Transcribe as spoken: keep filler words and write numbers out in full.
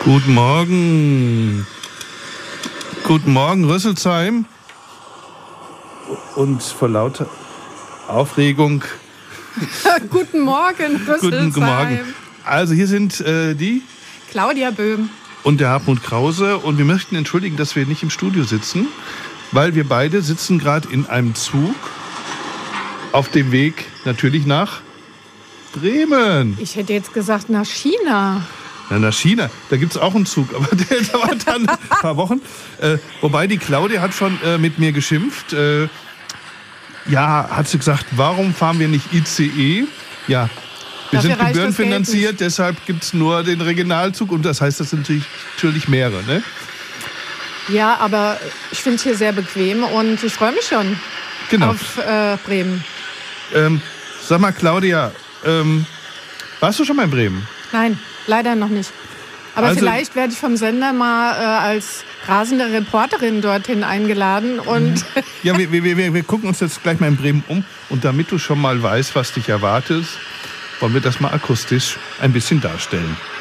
Guten Morgen. Guten Morgen, Rüsselsheim. Und vor lauter Aufregung. Guten Morgen, Rüsselsheim. Guten Morgen. Also hier sind äh, die Claudia Böhm und der Hartmut Krause. Und wir möchten entschuldigen, dass wir nicht im Studio sitzen, weil wir beide sitzen gerade in einem Zug auf dem Weg natürlich nach Bremen. Ich hätte jetzt gesagt nach China. Na, nach China, da gibt es auch einen Zug, aber der dauert dann ein paar Wochen. Äh, wobei die Claudia hat schon äh, mit mir geschimpft. Äh, ja, hat sie gesagt, warum fahren wir nicht I C E? Ja, wir Dafür sind reicht gebührenfinanziert, deshalb gibt es nur den Regionalzug. Und das heißt, das sind natürlich, natürlich mehrere. Ne? Ja, aber ich finde es hier sehr bequem und ich freue mich schon Genau. auf äh, Bremen. Ähm, sag mal, Claudia, ähm, warst du schon mal in Bremen? Nein, leider noch nicht. Aber Also- vielleicht werde ich vom Sender mal äh, als rasende Reporterin dorthin eingeladen und Ja, wir, wir, wir, wir gucken uns jetzt gleich mal in Bremen um. Und damit du schon mal weißt, was dich erwartet, wollen wir das mal akustisch ein bisschen darstellen.